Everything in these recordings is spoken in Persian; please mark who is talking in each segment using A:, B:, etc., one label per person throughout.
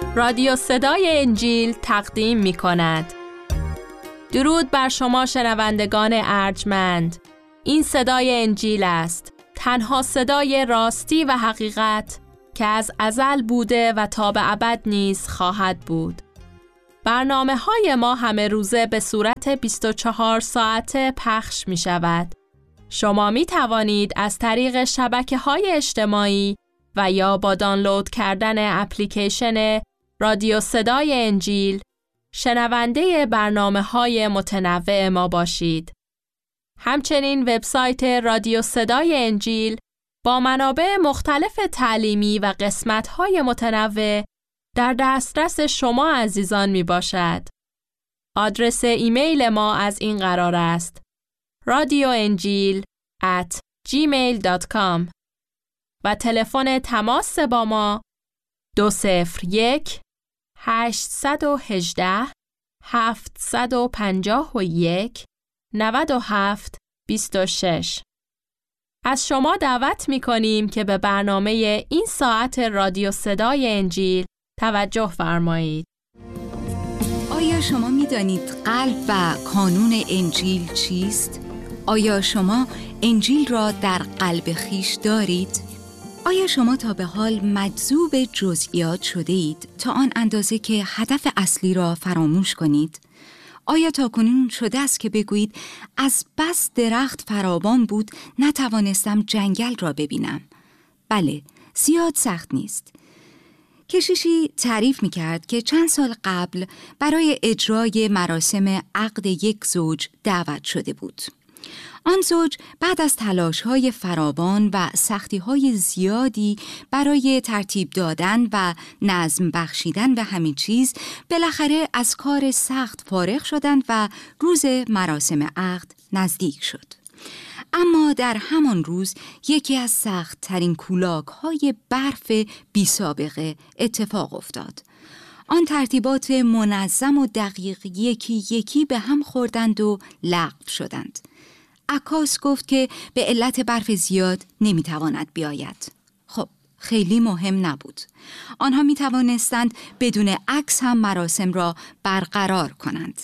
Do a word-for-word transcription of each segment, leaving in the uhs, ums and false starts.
A: رادیو صدای انجیل تقدیم می کند. درود بر شما شنوندگان ارجمند. این صدای انجیل است، تنها صدای راستی و حقیقت که از ازل بوده و تا به ابد نیز خواهد بود. برنامه های ما همه روزه به صورت بیست و چهار ساعته پخش می شود. شما می توانید از طریق شبکه های اجتماعی و یا با دانلود کردن اپلیکیشن رادیو صدای انجیل شنونده برنامه های متنوع ما باشید. همچنین وبسایت رادیو صدای انجیل با منابع مختلف تعلیمی و قسمت های متنوع در دسترس شما عزیزان می باشد. آدرس ایمیل ما از این قرار است: رادیو انجیل ات جیمیل دات کام و تلفن تماس با ما دو صفر یک هشت یک هشت هفت پنج یک نه هفت دو شش. از شما دعوت می کنیم که به برنامه این ساعت رادیو صدای انجیل توجه فرمایید.
B: آیا شما می دانید قلب و کانون انجیل چیست؟ آیا شما انجیل را در قلب خیش دارید؟ آیا شما تا به حال مجذوب جزئیات شده اید تا آن اندازه که هدف اصلی را فراموش کنید؟ آیا تاکنون شده است که بگویید از بس درخت فراوان بود نتوانستم جنگل را ببینم؟ بله، زیاد سخت نیست. کشیشی تعریف می کرد که چند سال قبل برای اجرای مراسم عقد یک زوج دعوت شده بود. آن زوج بعد از تلاش‌های فراوان و سختی‌های زیادی برای ترتیب دادن و نظم بخشیدن به همین چیز بالاخره از کار سخت فارغ شدند و روز مراسم عقد نزدیک شد. اما در همان روز یکی از سخت‌ترین کولاک‌های برف بی سابقه اتفاق افتاد. آن ترتیبات منظم و دقیق یکی یکی به هم خوردند و لغو شدند. عکاس گفت که به علت برف زیاد نمیتواند بیاید. خب خیلی مهم نبود. آنها می توانستند بدون عکس هم مراسم را برقرار کنند.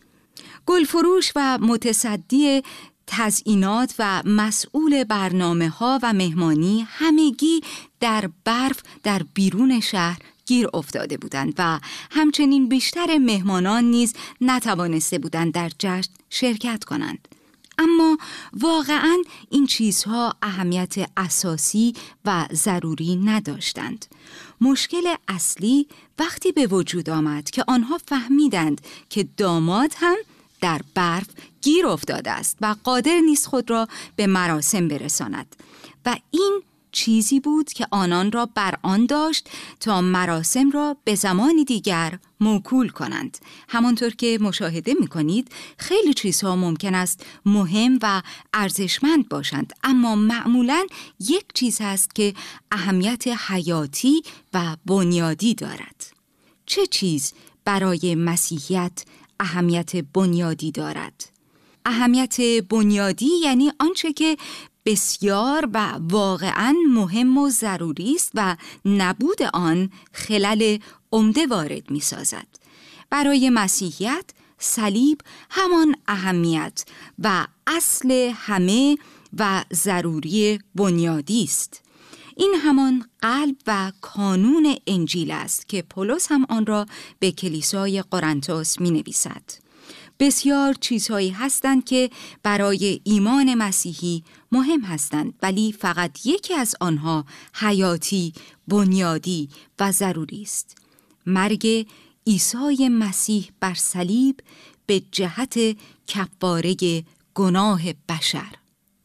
B: گلفروش و متصدی تزیینات و مسئول برنامه ها و مهمانی همگی در برف در بیرون شهر گیر افتاده بودند و همچنین بیشتر مهمانان نیز نتوانسته بودند در جشن شرکت کنند. اما واقعاً این چیزها اهمیت اساسی و ضروری نداشتند. مشکل اصلی وقتی به وجود آمد که آنها فهمیدند که داماد هم در برف گیر افتاده است و قادر نیست خود را به مراسم برساند و این چیزی بود که آنان را بر آن داشت تا مراسم را به زمانی دیگر موکول کنند. همانطور که مشاهده می کنید خیلی چیزها ممکن است مهم و ارزشمند باشند، اما معمولاً یک چیز هست که اهمیت حیاتی و بنیادی دارد. چه چیز برای مسیحیت اهمیت بنیادی دارد؟ اهمیت بنیادی یعنی آنچه که بسیار و واقعاً مهم و ضروری است و نبود آن خلل عمده وارد می سازد. برای مسیحیت صلیب همان اهمیت و اصل همه و ضروری بنیادی است. این همان قلب و کانون انجیل است که پولس هم آن را به کلیسای قرنتوس می نویسد. بسیار چیزهایی هستند که برای ایمان مسیحی مهم هستند، ولی فقط یکی از آنها حیاتی، بنیادی و ضروری است: مرگ عیسی مسیح بر صلیب به جهت کفاره گناه بشر.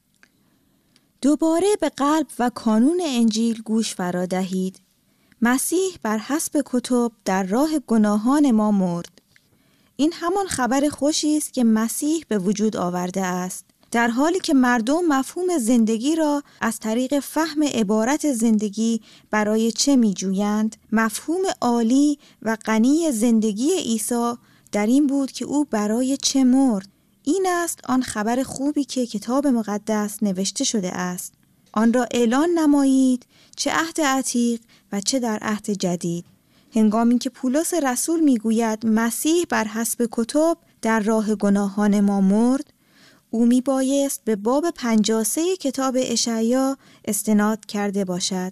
C: دوباره به قلب و کانون انجیل گوش فرا دهید. مسیح بر حسب کتب در راه گناهان ما مرد. این همان خبر خوشی است که مسیح به وجود آورده است. در حالی که مردم مفهوم زندگی را از طریق فهم عبارت زندگی برای چه می جویند، مفهوم عالی و غنی زندگی عیسی در این بود که او برای چه مرد. این است آن خبر خوبی که کتاب مقدس نوشته شده است. آن را اعلان نمایید، چه عهد عتیق و چه در عهد جدید. هنگامی که پولس رسول میگوید مسیح بر حسب کتب در راه گناهان ما مرد، او می بایست به باب پنجاه و سه کتاب اشعیا استناد کرده باشد.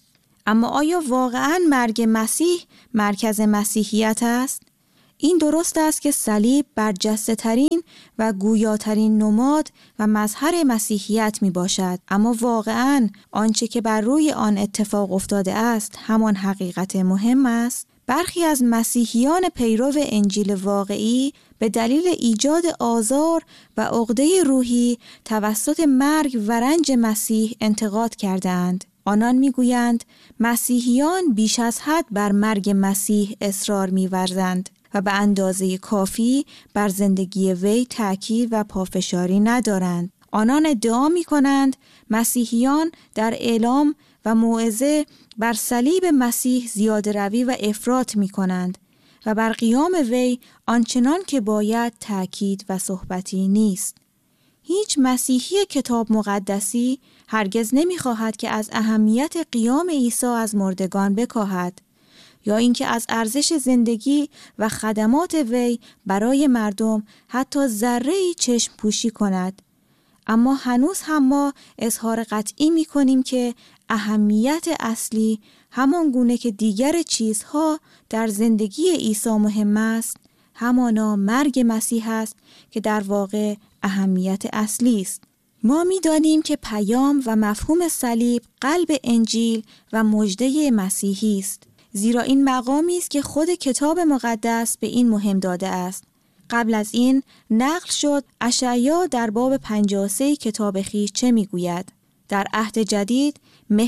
C: اما آیا واقعاً مرگ مسیح مرکز مسیحیت است؟ این درست است که صلیب برجسته ترین و گویاترین نماد و مظهر مسیحیت می باشد، اما واقعاً آنچه که بر روی آن اتفاق افتاده است همان حقیقت مهم است. برخی از مسیحیان پیرو انجیل واقعی به دلیل ایجاد آزار و عقده روحی توسط مرگ و رنج مسیح انتقاد کردند. آنان میگویند مسیحیان بیش از حد بر مرگ مسیح اصرار می‌ورزند و به اندازه کافی بر زندگی وی تأکید و پافشاری ندارند. آنان ادعا می‌کنند مسیحیان در اعلام و موعظه بر صلیب مسیح زیاده روی و افراط می‌کنند و بر قیام وی آنچنان که باید تأکید و صحبتی نیست. هیچ مسیحی کتاب مقدسی هرگز نمی‌خواهد که از اهمیت قیام عیسی از مردگان بکاهد یا اینکه از ارزش زندگی و خدمات وی برای مردم حتی ذره‌ای چشم پوشی کند. اما هنوز هم ما اظهار قطعی می‌کنیم که اهمیت اصلی همان گونه که دیگر چیزها در زندگی عیسی مهم است، همانا مرگ مسیح است که در واقع اهمیت اصلی است. ما می‌دانیم که پیام و مفهوم صلیب قلب انجیل و مژده مسیحی است، زیرا این مقامی است که خود کتاب مقدس به این مهم داده است. قبل از این نقل شد اشعیا در باب پنجاه و سه کتاب خویش چه میگوید. در عهد جدید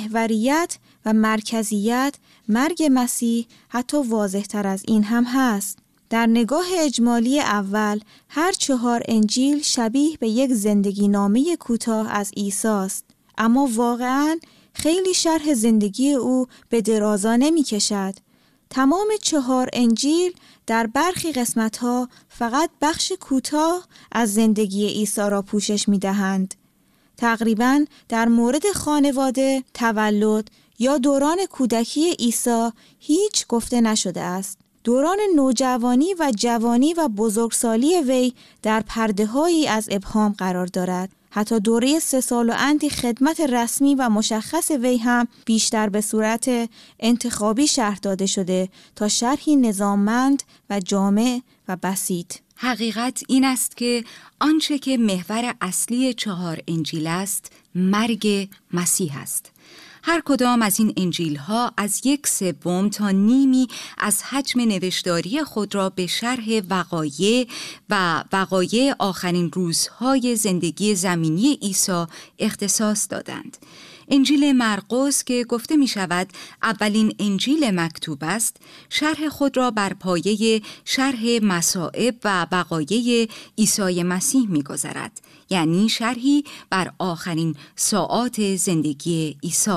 C: محوریت و مرکزیت مرگ مسیح حتی واضح تر از این هم هست. در نگاه اجمالی اول هر چهار انجیل شبیه به یک زندگی نامه کوتاه از عیسی است، اما واقعاً خیلی شرح زندگی او به درازا نمی کشد. تمام چهار انجیل در برخی قسمت‌ها فقط بخش کوتاه از زندگی عیسی را پوشش می‌دهند. تقریباً در مورد خانواده، تولد یا دوران کودکی عیسی هیچ گفته نشده است. دوران نوجوانی و جوانی و بزرگسالی وی در پرده‌هایی از ابهام قرار دارد. حتی دوره سه سال و اندی خدمت رسمی و مشخص وی هم بیشتر به صورت انتخابی شرح داده شده تا شرحی نظاممند و جامع و بسیط.
B: حقیقت این است که آنچه که محور اصلی چهار انجیل است مرگ مسیح است. هر کدام از این انجیل ها از یک سوم تا نیمی از حجم نوشتاری خود را به شرح وقایع و وقایع آخرین روزهای زندگی زمینی عیسی اختصاص دادند. انجیل مرقس که گفته می شود اولین انجیل مکتوب است، شرح خود را بر پایه شرح مصائب و وقایع عیسی مسیح می گذارد، یعنی شرحی بر آخرین ساعات زندگی عیسی،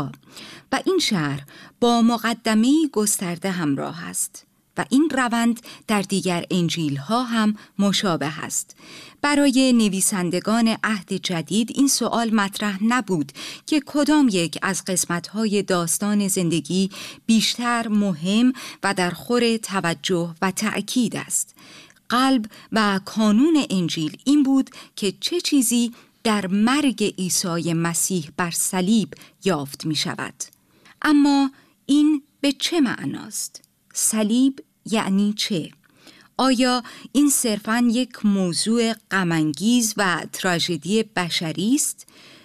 B: و این شرح با مقدمه‌ای گسترده همراه است و این روند در دیگر انجیل ها هم مشابه است. برای نویسندگان عهد جدید این سوال مطرح نبود که کدام یک از قسمت‌های داستان زندگی بیشتر مهم و در خور توجه و تأکید است. قلب و کانون انجیل این بود که چه چیزی در مرگ عیسی مسیح بر صلیب یافت می شود. اما این به چه معناست؟ صلیب یعنی چه؟ آیا این صرفاً یک موضوع غم‌انگیز و تراژدی بشری است؟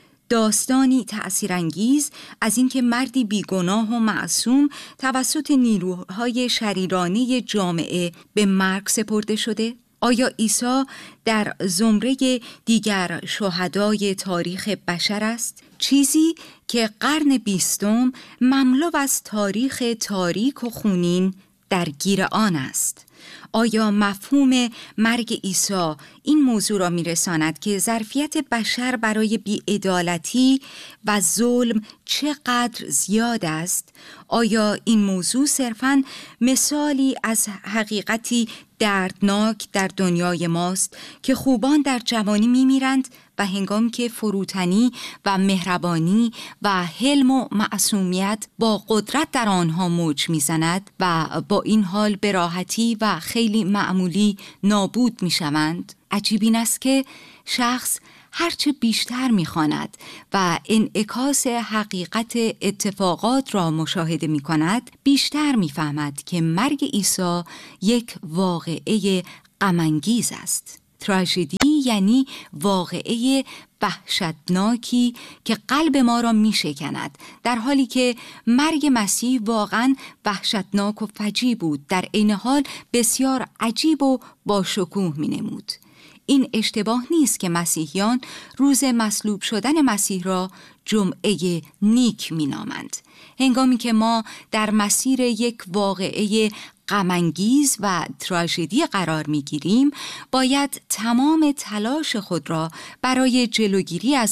B: داستانی تأثیرانگیز از اینکه مردی بیگناه و معصوم توسط نیروهای شریرانه جامعه به مرگ سپرده شده؟ آیا عیسی در زمره دیگر شهدای تاریخ بشر است؟ چیزی که قرن بیستم مملو از تاریخ تاریک و خونین در گیر آن است. آیا مفهوم مرگ عیسی این موضوع را می‌رساند که ظرفیت بشر برای بی‌عدالتی و ظلم چقدر زیاد است؟ آیا این موضوع صرفاً مثالی از حقیقتی دردناک در دنیای ماست که خوبان در جوانی می‌میرند و هنگامی که فروتنی و مهربانی و حلم و معصومیت با قدرت در آنها موج میزند و با این حال به راحتی و خیلی معمولی نابود میشوند، عجیب این است که شخص هرچه بیشتر میخواند و انعکاس حقیقت اتفاقات را مشاهده میکند، بیشتر میفهمد که مرگ عیسی یک واقعه غم‌انگیز است. تراژدی یعنی واقعه وحشتناکی که قلب ما را میشکند، در حالی که مرگ مسیح واقعا وحشتناک و فجیع بود، در عین حال بسیار عجیب و با شکوه مینمود. این اشتباه نیست که مسیحیان روز مصلوب شدن مسیح را جمعه نیک مینامند، هنگامی که ما در مسیر یک واقعه غم‌انگیز و تراژدی قرار می‌گیریم، باید تمام تلاش خود را برای جلوگیری از